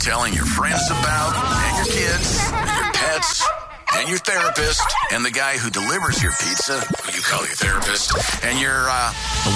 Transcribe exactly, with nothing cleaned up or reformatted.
telling your friends about, and your kids, and your pets, and your therapist, and the guy who delivers your pizza, who you call your therapist, and your uh,